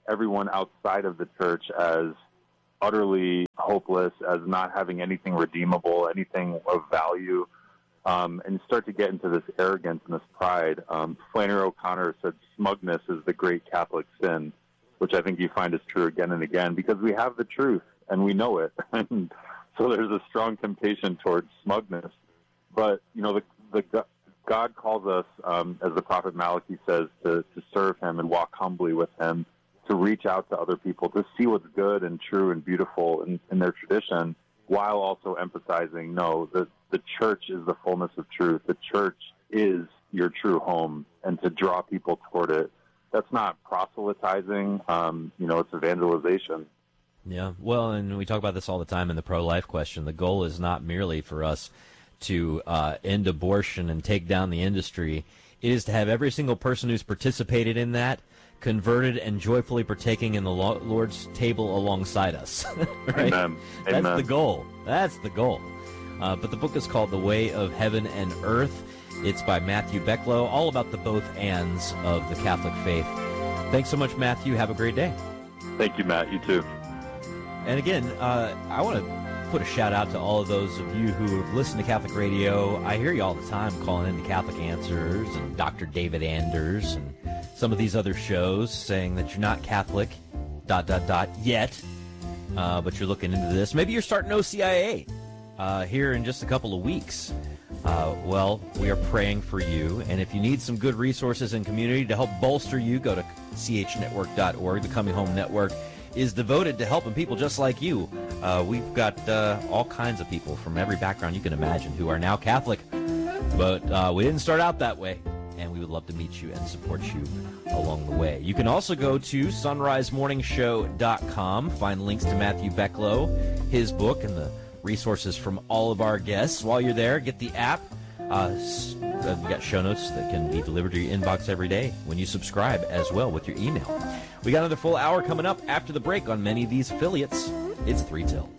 everyone outside of the church as utterly hopeless, as not having anything redeemable, anything of value, um, and start to get into this arrogance and this pride. Um, Flannery O'Connor said smugness is the great Catholic sin, which I think you find is true again and again, because we have the truth and we know it. And so there's a strong temptation towards smugness. But, you know, the, the God calls us, um, as the prophet Malachi says, to, to serve him and walk humbly with him, to reach out to other people, to see what's good and true and beautiful in, in their tradition, while also emphasizing, no, the, the church is the fullness of truth. The church is your true home, and to draw people toward it. That's not proselytizing, um, you know, it's evangelization. Yeah, well, and we talk about this all the time in the pro-life question. The goal is not merely for us to uh, end abortion and take down the industry. It is to have every single person who's participated in that converted and joyfully partaking in the Lord's table alongside us. Right? Amen. That's Amen. the goal. That's the goal. Uh, but the book is called The Way of Heaven and Earth. It's by Matthew Becklow, all about the both ands of the Catholic faith. Thanks so much, Matthew. Have a great day. Thank you, Matt. You too. And again, uh, I want to put a shout out to all of those of you who have listened to Catholic radio. I hear you all the time calling into Catholic Answers and Doctor David Anders and some of these other shows saying that you're not Catholic, dot, dot, dot, yet, uh, but you're looking into this. Maybe you're starting O C I A uh, here in just a couple of weeks. Uh, well, we are praying for you, and if you need some good resources and community to help bolster you, go to c h network dot org. The Coming Home Network is devoted to helping people just like you. Uh, we've got uh, all kinds of people from every background you can imagine who are now Catholic, but uh, we didn't start out that way, and we would love to meet you and support you along the way. You can also go to sunrise morning show dot com, find links to Matthew Becklow, his book, and the resources from all of our guests. While you're there, get the app. Uh, we've got show notes that can be delivered to your inbox every day when you subscribe as well with your email. We got another full hour coming up after the break on many of these affiliates. It's three till.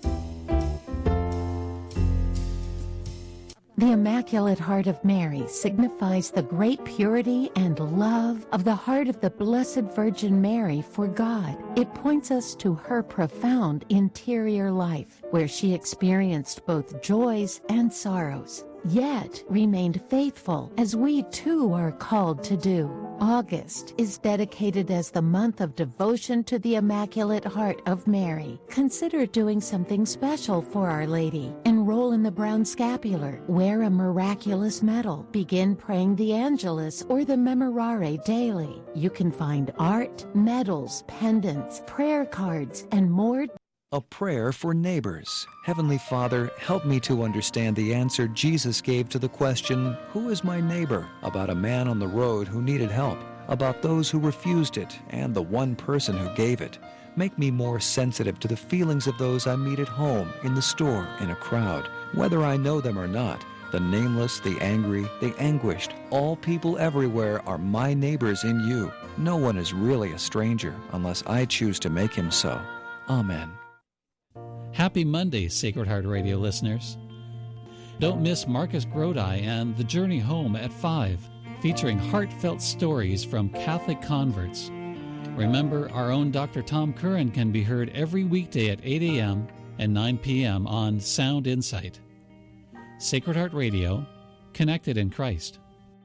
The Immaculate Heart of Mary signifies the great purity and love of the heart of the Blessed Virgin Mary for God. It points us to her profound interior life, where she experienced both joys and sorrows, yet remained faithful, as we too are called to do. August is dedicated as the month of devotion to the Immaculate Heart of Mary. Consider doing something special for Our Lady. Enroll in the Brown Scapular, wear a miraculous medal, begin praying the Angelus or the Memorare daily. You can find art, medals, pendants, prayer cards, and more. A prayer for neighbors. Heavenly Father, help me to understand the answer Jesus gave to the question, who is my neighbor? About a man on the road who needed help, about those who refused it, and the one person who gave it. Make me more sensitive to the feelings of those I meet at home, in the store, in a crowd. Whether I know them or not, the nameless, the angry, the anguished, all people everywhere are my neighbors in you. No one is really a stranger unless I choose to make him so. Amen. Happy Monday, Sacred Heart Radio listeners. Don't miss Marcus Grodi and The Journey Home at five, featuring heartfelt stories from Catholic converts. Remember, our own Doctor Tom Curran can be heard every weekday at eight a.m. and nine p.m. on Sound Insight. Sacred Heart Radio, connected in Christ.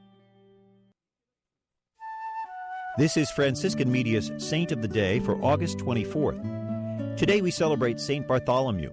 This is Franciscan Media's Saint of the Day for August twenty-fourth. Today we celebrate Saint Bartholomew.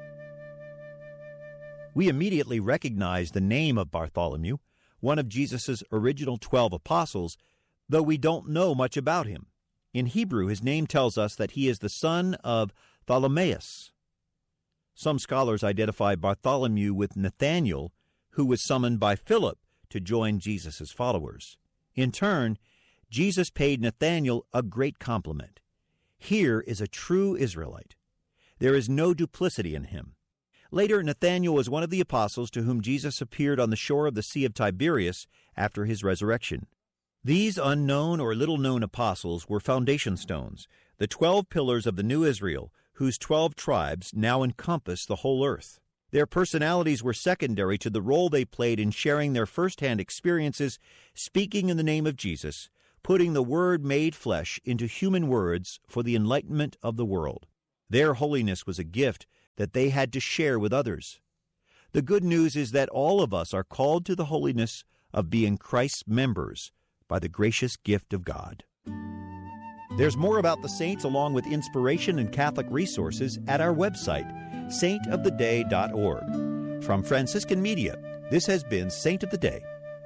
We immediately recognize the name of Bartholomew, one of Jesus' original twelve apostles, though we don't know much about him. In Hebrew, his name tells us that he is the son of Tholomaeus. Some scholars identify Bartholomew with Nathanael, who was summoned by Philip to join Jesus' followers. In turn, Jesus paid Nathanael a great compliment. Here is a true Israelite. There is no duplicity in him. Later, Nathanael was one of the apostles to whom Jesus appeared on the shore of the Sea of Tiberias after his resurrection. These unknown or little-known apostles were foundation stones, the twelve pillars of the new Israel, whose twelve tribes now encompass the whole earth. Their personalities were secondary to the role they played in sharing their first-hand experiences, speaking in the name of Jesus, putting the Word made flesh into human words for the enlightenment of the world. Their holiness was a gift that they had to share with others. The good news is that all of us are called to the holiness of being Christ's members by the gracious gift of God. There's more about the saints along with inspiration and Catholic resources at our website, saint of the day dot org. From Franciscan Media, this has been Saint of the Day.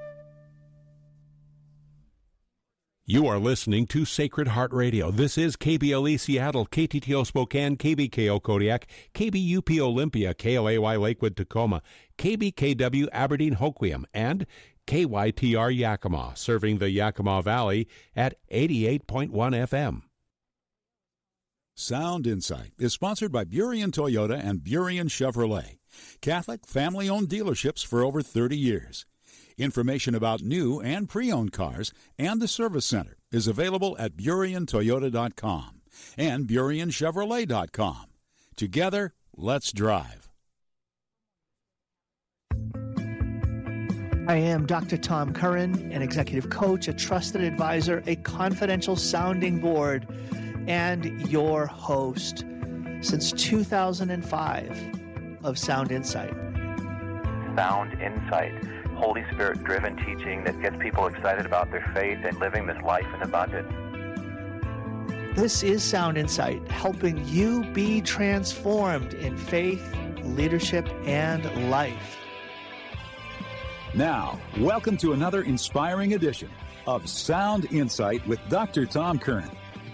You are listening to Sacred Heart Radio. This is K B L E Seattle, K T T O Spokane, K B K O Kodiak, K B U P Olympia, K L A Y Lakewood Tacoma, K B K W Aberdeen Hoquiam, and K Y T R Yakima, serving the Yakima Valley at eighty-eight point one F M. Sound Insight is sponsored by Burien Toyota and Burien Chevrolet, Catholic family-owned dealerships for over thirty years. Information about new and pre-owned cars and the service center is available at burien toyota dot com and burien chevrolet dot com. Together, let's drive. I am Doctor Tom Curran, an executive coach, a trusted advisor, a confidential sounding board, and your host since two thousand five of Sound Insight. Sound Insight. Holy Spirit-driven teaching that gets people excited about their faith and living this life in abundance. This is Sound Insight, helping you be transformed in faith, leadership, and life. Now, welcome to another inspiring edition of Sound Insight with Doctor Tom Curran.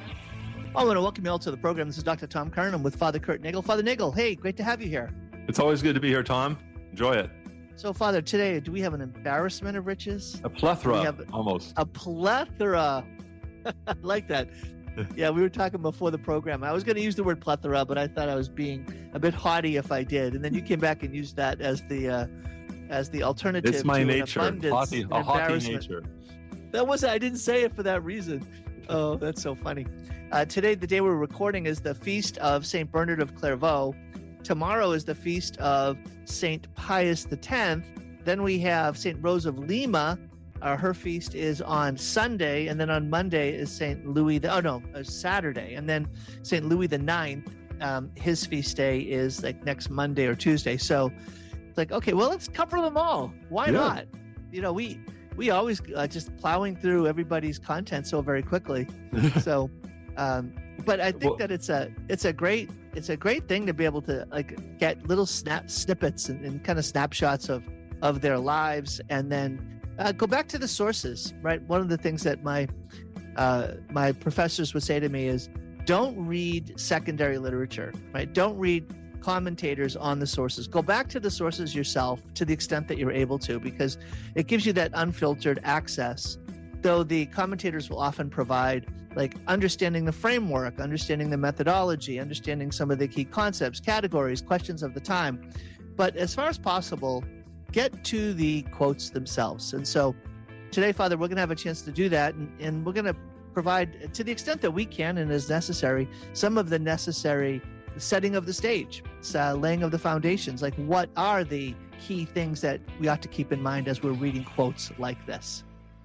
I want to welcome you all to the program. This is Doctor Tom Curran. I'm with Father Kurt Nagel. Father Nagel, hey, great to have you here. It's always good to be here, Tom. Enjoy it. So, Father, today, do we have an embarrassment of riches? A plethora, we have almost. A plethora. I like that. Yeah, we were talking before the program. I was going to use the word plethora, but I thought I was being a bit haughty if I did. And then you came back and used that as the uh, as the alternative. It's my to nature, an abundance, haughty, an a haughty embarrassment. nature. That was I didn't say it for that reason. Oh, that's so funny. Uh, today, the day we're recording, is the feast of Saint Bernard of Clairvaux. Tomorrow is the feast of Saint Pius the Tenth. Then we have Saint Rose of Lima. Uh, her feast is on Sunday, and then on Monday is Saint Louis. The, oh no, uh, Saturday, and then Saint Louis the Ninth. Um, his feast day is like next Monday or Tuesday. So it's like, okay, well, let's cover them all. Why yeah. not? You know, we we always uh, just plowing through everybody's content so very quickly. so, um, but I think well, that it's a it's a great it's a great thing to be able to like get little snap snippets and, and kind of snapshots of. of their lives, and then uh, go back to the sources, right? One of the things that my uh, my professors would say to me is, don't read secondary literature, right? Don't read commentators on the sources. Go back to the sources yourself to the extent that you're able to, because it gives you that unfiltered access, though the commentators will often provide like understanding the framework, understanding the methodology, understanding some of the key concepts, categories, questions of the time. But as far as possible, get to the quotes themselves. And so today, Father, we're going to have a chance to do that, and, and we're going to provide, to the extent that we can and is necessary, some of the necessary setting of the stage, uh, laying of the foundations. Like, what are the key things that we ought to keep in mind as we're reading quotes like this?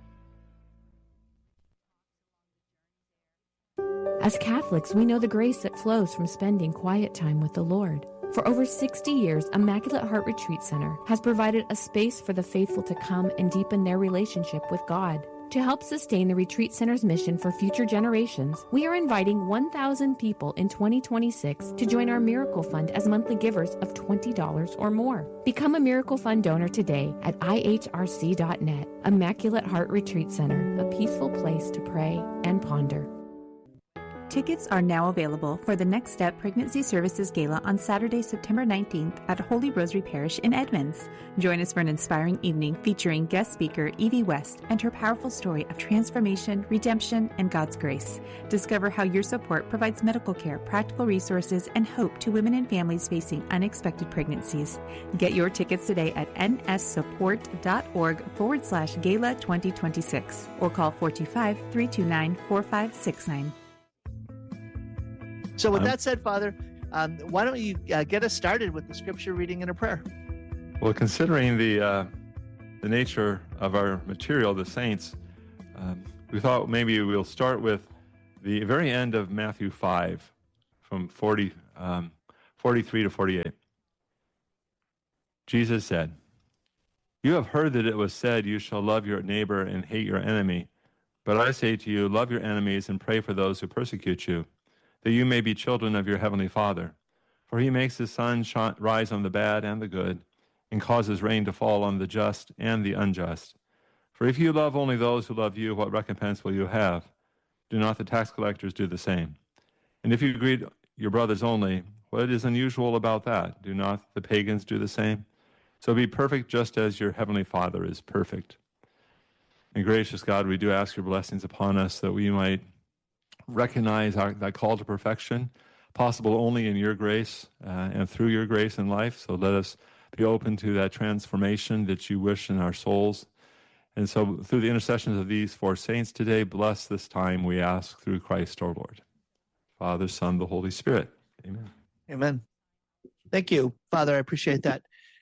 As Catholics, we know the grace that flows from spending quiet time with the Lord. For over sixty years, Immaculate Heart Retreat Center has provided a space for the faithful to come and deepen their relationship with God. To help sustain the Retreat Center's mission for future generations, we are inviting one thousand people in twenty twenty-six to join our Miracle Fund as monthly givers of twenty dollars or more. Become a Miracle Fund donor today at I H R C dot net. Immaculate Heart Retreat Center, a peaceful place to pray and ponder. Tickets are now available for the Next Step Pregnancy Services Gala on Saturday, September nineteenth at Holy Rosary Parish in Edmonds. Join us for an inspiring evening featuring guest speaker Evie West and her powerful story of transformation, redemption, and God's grace. Discover how your support provides medical care, practical resources, and hope to women and families facing unexpected pregnancies. Get your tickets today at nsupport.org forward slash gala 2026 or call four two five, three two nine, four five six nine. So with that said, Father, um, why don't you uh, get us started with the scripture reading and a prayer? Well, considering the uh, the nature of our material, the saints, um, we thought maybe we'll start with the very end of Matthew five, from forty, um, forty-three to forty-eight. Jesus said, "You have heard that it was said, 'You shall love your neighbor and hate your enemy.' But I say to you, love your enemies and pray for those who persecute you, that you may be children of your heavenly Father. For he makes his sun shine, rise on the bad and the good, and causes rain to fall on the just and the unjust. For if you love only those who love you, what recompense will you have? Do not the tax collectors do the same? And if you greet your brothers only, what is unusual about that? Do not the pagans do the same? So be perfect just as your heavenly Father is perfect." And gracious God, we do ask your blessings upon us that we might recognize our, that call to perfection, possible only in your grace uh, and through your grace in life. So let us be open to that transformation that you wish in our souls. And so through the intercessions of these four saints today, bless this time, we ask, through Christ our Lord. Father, Son, the Holy Spirit. Amen. Amen. Thank you, Father. I appreciate that.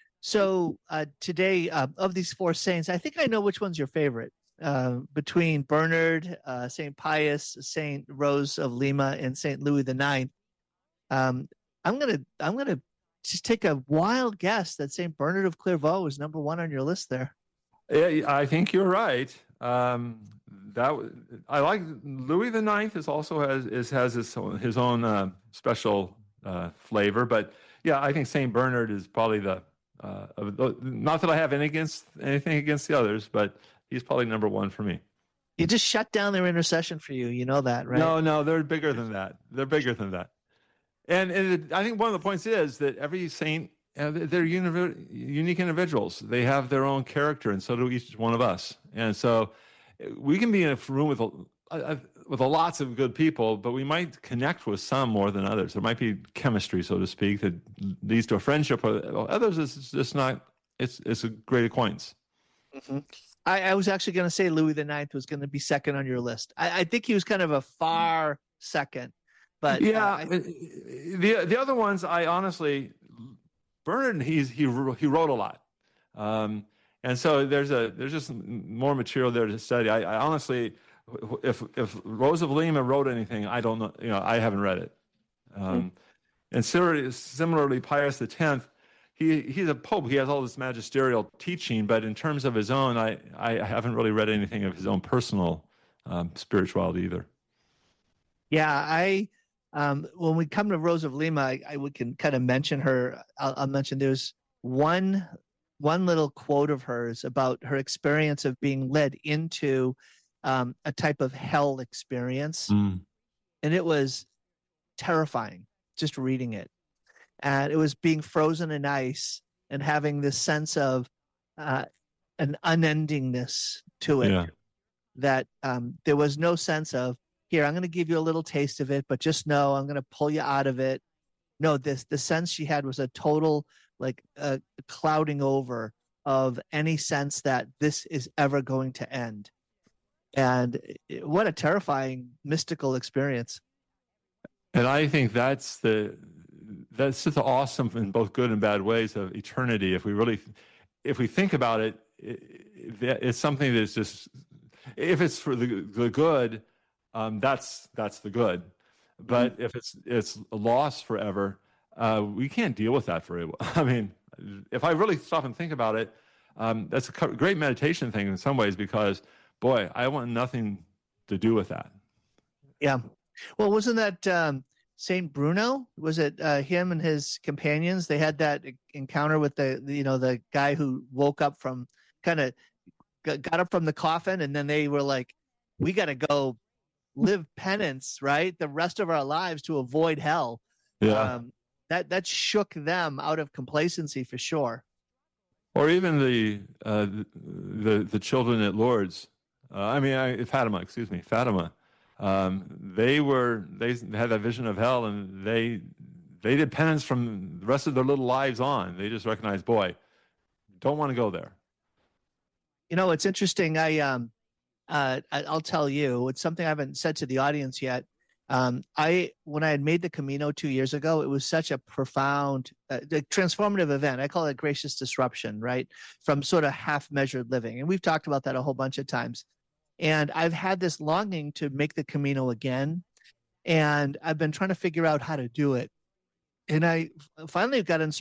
So uh, today, uh, of these four saints, I think I know which one's your favorite. Uh, between Bernard, uh, Saint Pius, Saint Rose of Lima, and Saint Louis the Ninth, um, I'm gonna I'm gonna just take a wild guess that Saint Bernard of Clairvaux is number one on your list there. Yeah, I think you're right. Um, that I like Louis the Ninth is also has is has his own, his own uh, special uh, flavor, but yeah, I think Saint Bernard is probably the uh, not that I have any against anything against the others, but he's probably number one for me. You just shut down their intercession for you. You know that, right? No, no, they're bigger than that. They're bigger than that. And, and it, I think one of the points is that every saint, uh, they're uni- unique individuals. They have their own character, and so do each one of us. And so we can be in a room with a, a, with a lots of good people, but we might connect with some more than others. There might be chemistry, so to speak, that leads to a friendship. Others, it's just not. It's it's a great acquaintance. Mm-hmm. I, I was actually going to say Louis the Ninth was going to be second on your list. I, I think he was kind of a far second, but yeah, uh, I, the the other ones, I honestly, Bernard, he's he he wrote a lot, um, and so there's a there's just more material there to study. I, I honestly, if if Rose of Lima wrote anything, I don't know. You know, I haven't read it. Um, mm-hmm. And similarly, similarly, Pius the Tenth. He he's a pope. He has all this magisterial teaching, but in terms of his own, I, I haven't really read anything of his own personal um, spirituality either. Yeah, I um, when we come to Rose of Lima, I, I we can kind of mention her. I'll, I'll mention there's one one little quote of hers about her experience of being led into um, a type of hell experience, mm. and it was terrifying just reading it. And it was being frozen in ice and having this sense of uh, an unendingness to it, yeah. that um, there was no sense of, here, I'm going to give you a little taste of it, but just know I'm going to pull you out of it. No, this the sense she had was a total, like, uh, clouding over of any sense that this is ever going to end. And it, what a terrifying mystical experience. And I think that's the... That's just awesome in both good and bad ways of eternity. If we really, if we think about it, it it's something that's just, if it's for the the good, um, that's that's the good. But mm-hmm. if it's it's a loss forever, uh, we can't deal with that very well. I mean, if I really stop and think about it, um, that's a great meditation thing in some ways, because, boy, I want nothing to do with that. Yeah. Well, wasn't that um, Saint Bruno? Was it uh, him and his companions? They had that encounter with the, you know, the guy who woke up from, kind of got up from the coffin, and then they were like, we got to go live penance, right? The rest of our lives to avoid hell. Yeah. Um, that, that shook them out of complacency for sure. Or even the uh, the the children at Lourdes. Uh, I mean, I, Fatima, excuse me, Fatima. Um, they were they had that vision of hell, and they they did penance from the rest of their little lives on. They just recognized, boy, don't want to go there. You know, it's interesting. I um, uh, I, I'll tell you, it's something I haven't said to the audience yet. Um, I when I had made the Camino two years ago, it was such a profound, uh, transformative event. I call it gracious disruption, right? From sort of half-measured living, and we've talked about that a whole bunch of times. And I've had this longing to make the Camino again. And I've been trying to figure out how to do it. And I finally got inspired